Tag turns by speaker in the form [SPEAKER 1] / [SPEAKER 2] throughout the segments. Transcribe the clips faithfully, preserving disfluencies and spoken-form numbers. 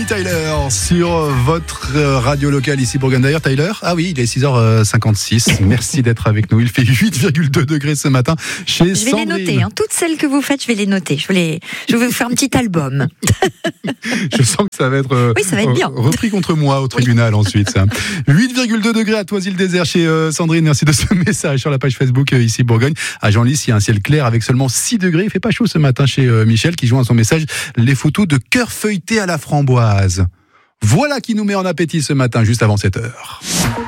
[SPEAKER 1] Tyler sur votre radio locale ici Bourgogne. D'ailleurs, Tyler, ah oui, il est six heures cinquante-six. Merci d'être avec nous. Il fait huit virgule deux degrés ce matin chez
[SPEAKER 2] Je vais
[SPEAKER 1] Sandrine.
[SPEAKER 2] les noter, hein. Toutes celles que vous faites, je vais les noter. Je vais, les... je vais vous faire un petit album.
[SPEAKER 1] Je sens que ça va être, euh,
[SPEAKER 2] oui, ça va être bien.
[SPEAKER 1] repris contre moi au tribunal oui. ensuite. Ça. huit virgule deux degrés à Toisy-le-Désert chez euh, Sandrine. Merci de ce message sur la page Facebook euh, ici Bourgogne. À Genlis, il y a un ciel clair avec seulement six degrés. Il fait pas chaud ce matin chez euh, Michel qui joint à son message les photos de cœurs feuilletés à la framboise. Voilà qui nous met en appétit ce matin juste avant sept heures.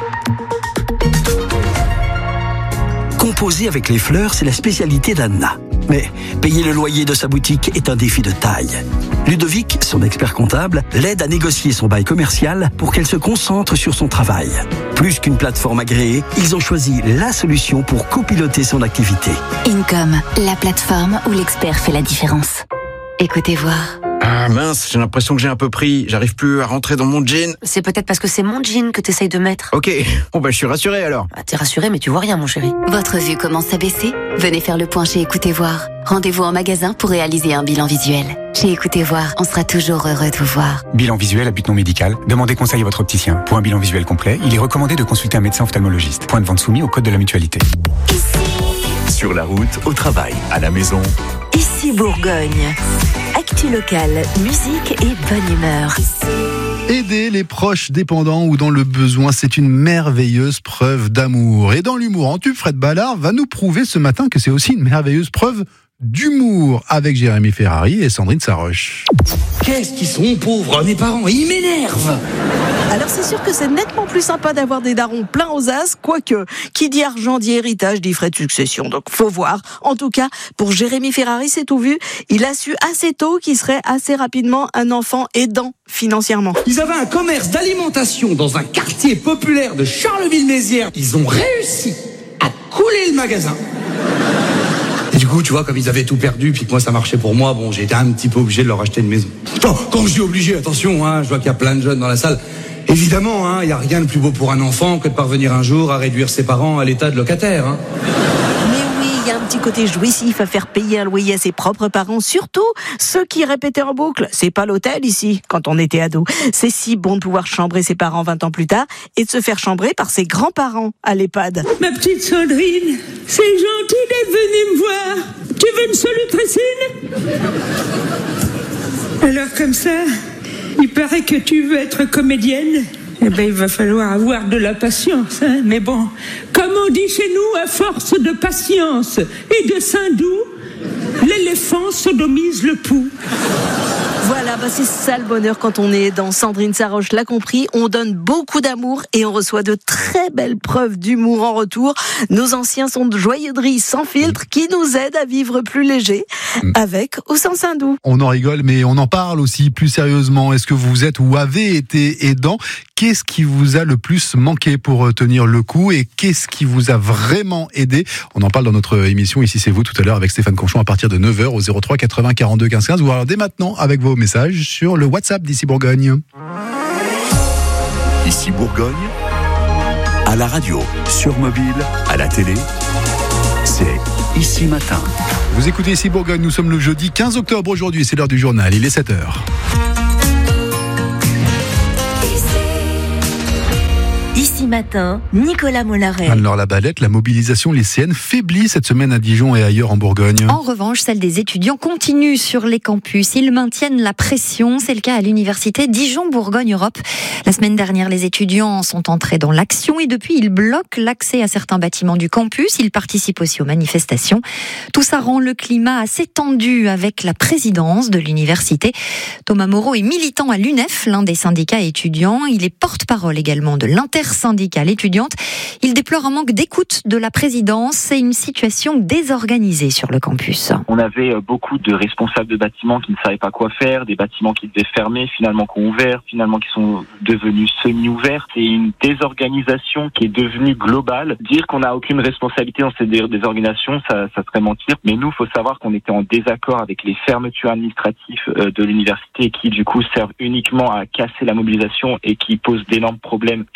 [SPEAKER 3] Composer avec les fleurs, c'est la spécialité d'Anna. Mais payer le loyer de sa boutique est un défi de taille. Ludovic, son expert comptable, l'aide à négocier son bail commercial pour qu'elle se concentre sur son travail. Plus qu'une plateforme agréée, ils ont choisi la solution pour copiloter son activité.
[SPEAKER 4] Income, la plateforme où l'expert fait la différence. Écoutez voir.
[SPEAKER 5] Ah mince, j'ai l'impression que j'ai un peu pris. J'arrive plus à rentrer dans mon jean.
[SPEAKER 6] C'est peut-être parce que c'est mon jean que t'essayes de mettre.
[SPEAKER 5] Ok, bon bah je suis rassuré alors.
[SPEAKER 6] Ah, t'es rassuré mais tu vois rien mon chéri.
[SPEAKER 4] Votre vue commence à baisser ? Venez faire le point chez Écoutez voir. Rendez-vous en magasin pour réaliser un bilan visuel. Chez Écoutez voir, on sera toujours heureux de vous voir.
[SPEAKER 7] Bilan visuel à but non médical. Demandez conseil à votre opticien. Pour un bilan visuel complet, il est recommandé de consulter un médecin ophtalmologiste. Point de vente soumis au code de la mutualité.
[SPEAKER 8] Sur la route, au travail, à la maison.
[SPEAKER 9] Ici Bourgogne. Actu locale, musique et bonne humeur.
[SPEAKER 1] Aider les proches dépendants ou dans le besoin, c'est une merveilleuse preuve d'amour. Et dans l'humour en tube, Fred Ballard va nous prouver ce matin que c'est aussi une merveilleuse preuve d'humour avec Jérémy Ferrari et Sandrine Saroche.
[SPEAKER 10] Qu'est-ce qu'ils sont pauvres, mes parents, ils m'énervent.
[SPEAKER 11] Alors c'est sûr que c'est nettement plus sympa d'avoir des darons pleins aux as, quoique, qui dit argent dit héritage, dit frais de succession, donc faut voir. En tout cas, pour Jérémy Ferrari, c'est tout vu, il a su assez tôt qu'il serait assez rapidement un enfant aidant financièrement.
[SPEAKER 10] Ils avaient un commerce d'alimentation dans un quartier populaire de Charleville-Mézières, ils ont réussi à couler le magasin. Et du coup, tu vois, comme ils avaient tout perdu, puis que moi ça marchait pour moi, bon, j'ai été un petit peu obligé de leur acheter une maison. Quand, quand je dis obligé, attention, hein, je vois qu'il y a plein de jeunes dans la salle. Évidemment, hein, il n'y a rien de plus beau pour un enfant que de parvenir un jour à réduire ses parents à l'état de locataire. Hein.
[SPEAKER 11] Mais oui, il y a un petit côté jouissif à faire payer un loyer à ses propres parents, surtout ceux qui répétaient en boucle. C'est pas l'hôtel ici, quand on était ado. C'est si bon de pouvoir chambrer ses parents vingt ans plus tard et de se faire chambrer par ses grands-parents à l'EHPAD.
[SPEAKER 12] Ma petite Sandrine, c'est gentil d'être venue me voir. Tu veux une solutricine ? Alors comme ça, il paraît que tu veux être comédienne. Eh ben, il va falloir avoir de la patience, hein. Mais bon, comme on dit chez nous, à force de patience et de sein doux, l'éléphant sodomise le pouls.
[SPEAKER 11] Voilà, bah c'est ça le bonheur quand on est dans Sandrine Saroche l'a compris. On donne beaucoup d'amour et on reçoit de très belles preuves d'humour en retour. Nos anciens sont de joyeuserie sans filtre qui nous aident à vivre plus léger avec ou sans sein doux.
[SPEAKER 1] On en rigole, mais on en parle aussi plus sérieusement. Est-ce que vous êtes ou avez été aidant ? Qu'est-ce qui vous a le plus manqué pour tenir le coup et qu'est-ce qui vous a vraiment aidé ? On en parle dans notre émission Ici c'est vous tout à l'heure avec Stéphane Conchon à partir de neuf heures au zéro trois quatre-vingts quarante-deux quinze quinze ou alors dès maintenant avec vos messages sur le WhatsApp d'Ici Bourgogne.
[SPEAKER 8] Ici Bourgogne, à la radio, sur mobile, à la télé, c'est Ici Matin.
[SPEAKER 1] Vous écoutez Ici Bourgogne, nous sommes le jeudi quinze octobre aujourd'hui, c'est l'heure du journal, il est sept heures.
[SPEAKER 9] Ici matin, Nicolas Mollaret.
[SPEAKER 1] Alors la Balette, la mobilisation lycéenne faiblit cette semaine à Dijon et ailleurs en Bourgogne.
[SPEAKER 2] En revanche, celle des étudiants continue sur les campus. Ils maintiennent la pression. C'est le cas à l'université Dijon-Bourgogne-Europe. La semaine dernière, les étudiants sont entrés dans l'action et depuis, ils bloquent l'accès à certains bâtiments du campus. Ils participent aussi aux manifestations. Tout ça rend le climat assez tendu avec la présidence de l'université. Thomas Moreau est militant à l'U N E F, l'un des syndicats étudiants. Il est porte-parole également de l'intersyndicale étudiante. Il déplore un manque d'écoute de la présidence et une situation désorganisée sur le campus.
[SPEAKER 13] On avait beaucoup de responsables de bâtiments qui ne savaient pas quoi faire, des bâtiments qui devaient fermer, finalement qui ont ouvert, finalement qui sont devenus semi-ouverts. C'est une désorganisation qui est devenue globale. Dire qu'on n'a aucune responsabilité dans cette désorganisation, ça, ça serait mentir. Mais nous, il faut savoir qu'on était en désaccord avec les fermetures administratives de l'université qui, du coup, servent uniquement à casser la mobilisation et qui posent d'énormes problèmes pour le personnel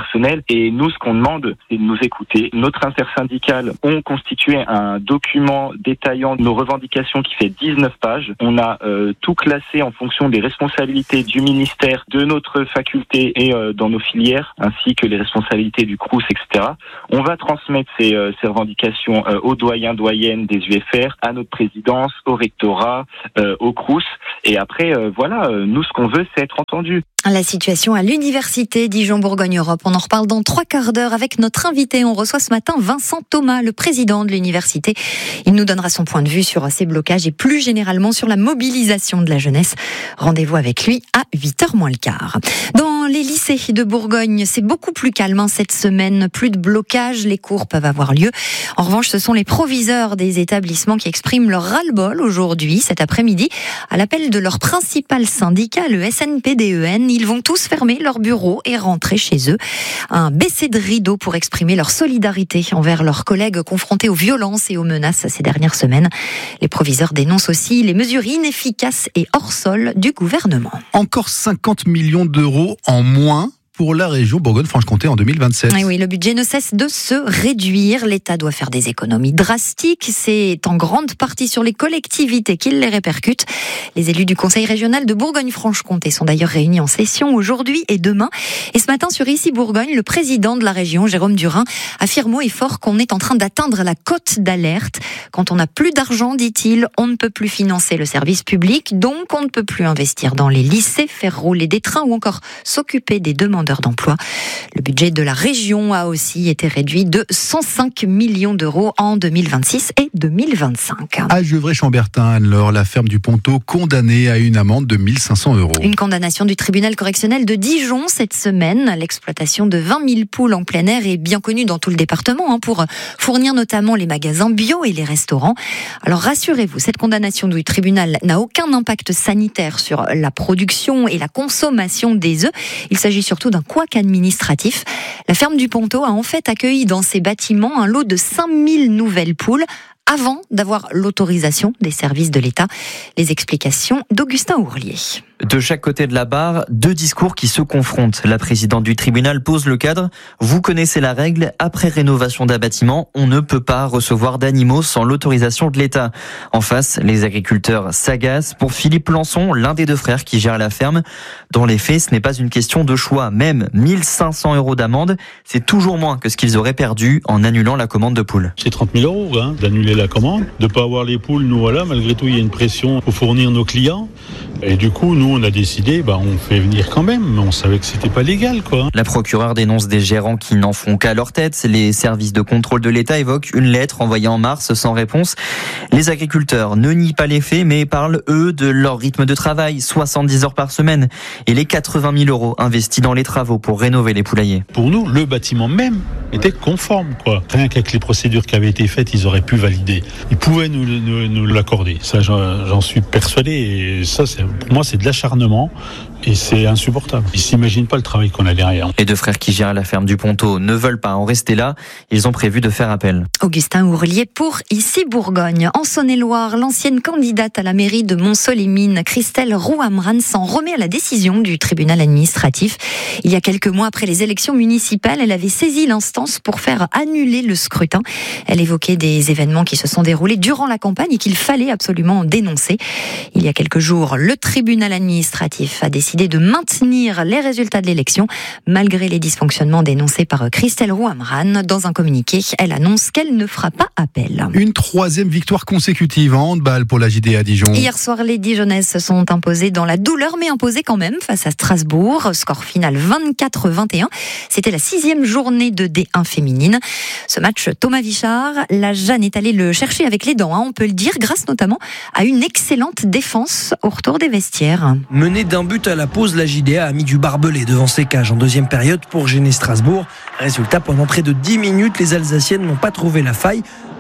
[SPEAKER 13] personnel. Et nous, ce qu'on demande, c'est de nous écouter. Notre intersyndicale ont constitué un document détaillant nos revendications qui fait dix-neuf pages. On a euh, tout classé en fonction des responsabilités du ministère, de notre faculté et euh, dans nos filières, ainsi que les responsabilités du Crous, et cetera. On va transmettre ces, euh, ces revendications euh, aux doyens, doyennes des U F R, à notre présidence, au rectorat, euh, au Crous. Et après, euh, voilà, euh, nous, ce qu'on veut, c'est être entendu.
[SPEAKER 2] La situation à l'université Dijon-Bourgogne-Europe. On en reparle dans trois quarts d'heure avec notre invité. On reçoit ce matin Vincent Thomas, le président de l'université. Il nous donnera son point de vue sur ces blocages et plus généralement sur la mobilisation de la jeunesse. Rendez-vous avec lui à huit heures moins le quart. Dans les lycées de Bourgogne, c'est beaucoup plus calme hein, cette semaine. Plus de blocages, les cours peuvent avoir lieu. En revanche, ce sont les proviseurs des établissements qui expriment leur ras-le-bol aujourd'hui, cet après-midi, à l'appel de leur principal syndicat, le S N P D E N. Ils vont tous fermer leurs bureaux et rentrer chez eux. Un baisser de rideau pour exprimer leur solidarité envers leurs collègues confrontés aux violences et aux menaces ces dernières semaines. Les proviseurs dénoncent aussi les mesures inefficaces et hors sol du gouvernement.
[SPEAKER 1] Encore cinquante millions d'euros en moins pour la région Bourgogne-Franche-Comté en deux mille vingt-sept.
[SPEAKER 2] Et oui, le budget ne cesse de se réduire. L'État doit faire des économies drastiques. C'est en grande partie sur les collectivités qu'il les répercute. Les élus du Conseil régional de Bourgogne-Franche-Comté sont d'ailleurs réunis en session aujourd'hui et demain. Et ce matin, sur Ici Bourgogne, le président de la région, Jérôme Durin, affirme haut et fort qu'on est en train d'atteindre la cote d'alerte. Quand on n'a plus d'argent, dit-il, on ne peut plus financer le service public, donc on ne peut plus investir dans les lycées, faire rouler des trains ou encore s'occuper des demandeurs d'emploi. Le budget de la région a aussi été réduit de cent cinq millions d'euros en deux mille vingt-six et deux mille vingt-cinq.
[SPEAKER 1] À Gevrey-Chambertin, Anne-Laure, la ferme du Ponto condamnée à une amende de mille cinq cents euros.
[SPEAKER 2] Une condamnation du tribunal correctionnel de Dijon cette semaine. L'exploitation de vingt mille poules en plein air est bien connue dans tout le département hein, pour fournir notamment les magasins bio et les restaurants. Alors rassurez-vous, cette condamnation du tribunal n'a aucun impact sanitaire sur la production et la consommation des œufs. Il s'agit surtout d'un couac administratif. La ferme du Ponto a en fait accueilli dans ses bâtiments un lot de cinq mille nouvelles poules avant d'avoir l'autorisation des services de l'État. Les explications d'Augustin Ourlier.
[SPEAKER 14] De chaque côté de la barre, deux discours qui se confrontent. La présidente du tribunal pose le cadre. Vous connaissez la règle, après rénovation d'un bâtiment, on ne peut pas recevoir d'animaux sans l'autorisation de l'État. En face, les agriculteurs s'agacent. Pour Philippe Lançon, l'un des deux frères qui gère la ferme, dans les faits, ce n'est pas une question de choix. Même mille cinq cents euros d'amende, c'est toujours moins que ce qu'ils auraient perdu en annulant la commande de poules.
[SPEAKER 15] C'est trente mille euros hein, d'annuler la commande, de ne pas avoir les poules. Nous voilà, malgré tout, il y a une pression pour fournir nos clients. Et du coup, nous, on a décidé, bah, on fait venir quand même, mais on savait que c'était pas légal, quoi.
[SPEAKER 14] La procureure dénonce des gérants qui n'en font qu'à leur tête. Les services de contrôle de l'État évoquent une lettre envoyée en mars sans réponse. Les agriculteurs ne nient pas les faits, mais parlent, eux, de leur rythme de travail, soixante-dix heures par semaine, et les quatre-vingt mille euros investis dans les travaux pour rénover les poulaillers.
[SPEAKER 15] Pour nous, le bâtiment même était conforme, quoi. Rien qu'avec les procédures qui avaient été faites, ils auraient pu valider. Ils pouvaient nous, nous, nous l'accorder. Ça, j'en, j'en suis persuadé, et ça, c'est, pour moi, c'est de l'acharnement. Et c'est insupportable. Ils s'imaginent pas le travail qu'on a derrière.
[SPEAKER 14] Les deux frères qui gèrent la ferme du Ponto ne veulent pas en rester là. Ils ont prévu de faire appel.
[SPEAKER 2] Augustin Ourlier pour Ici Bourgogne. En Saône-et-Loire, l'ancienne candidate à la mairie de Montceau-les-Mines, Christelle Roux-Amran, s'en remet à la décision du tribunal administratif. Il y a quelques mois après les élections municipales, elle avait saisi l'instance pour faire annuler le scrutin. Elle évoquait des événements qui se sont déroulés durant la campagne et qu'il fallait absolument dénoncer. Il y a quelques jours, le tribunal administratif a décidé de maintenir les résultats de l'élection, malgré les dysfonctionnements dénoncés par Christelle Roux-Amran. Dans un communiqué, elle annonce qu'elle ne fera pas appel.
[SPEAKER 1] Une troisième victoire consécutive en handball pour la J D à Dijon.
[SPEAKER 2] Hier soir, les Dijonnaises se sont imposées dans la douleur, mais imposées quand même face à Strasbourg. Score final vingt-quatre à vingt et un. C'était la sixième journée de D un féminine. Ce match, Thomas Vichard, la Jeanne est allée le chercher avec les dents, hein, on peut le dire, grâce notamment à une excellente défense au retour des vestiaires.
[SPEAKER 16] Menée d'un but à la pause, la J D A a mis du barbelé devant ses cages en deuxième période pour gêner Strasbourg. Résultat, pendant près de dix minutes, les Alsaciennes n'ont pas trouvé la faille.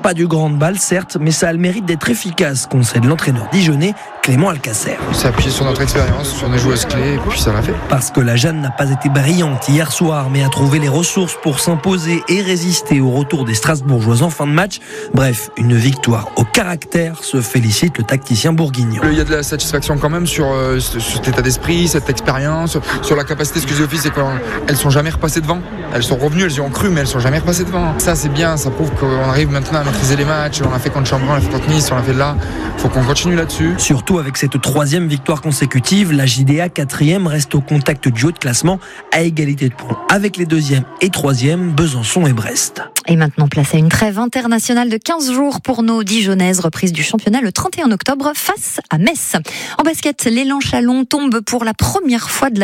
[SPEAKER 16] Pas du grand handball, certes, mais ça a le mérite d'être efficace, concède l'entraîneur dijonnais Clément Alcacer.
[SPEAKER 17] On s'est appuyé sur notre expérience, sur nos joueuses clés, et puis ça l'a fait.
[SPEAKER 16] Parce que la Jeanne n'a pas été brillante hier soir, mais a trouvé les ressources pour s'imposer et résister au retour des Strasbourgeoises en fin de match. Bref, une victoire au caractère, se félicite le tacticien bourguignon.
[SPEAKER 17] Il y a de la satisfaction quand même sur, euh, sur cet état d'esprit, cette expérience, sur la capacité. Ce que j'ai au fils, c'est qu'elles sont jamais repassées devant. Elles sont revenues, elles y ont cru, mais elles sont jamais repassées devant. Ça, c'est bien, ça prouve qu'on arrive maintenant à maîtriser les matchs. On l'a fait contre Chambron, on l'a fait contre Nice, on l'a fait là. Faut qu'on continue là-dessus.
[SPEAKER 16] Surtout avec cette troisième victoire consécutive, la J D A quatrième reste au contact du haut de classement à égalité de points avec les deuxièmes et troisièmes, Besançon et Brest.
[SPEAKER 2] Et maintenant, place à une trêve internationale de quinze jours pour nos Dijonnaises, reprise du championnat le trente et un octobre face à Metz. En basket, l'élan Chalon tombe pour la première fois de la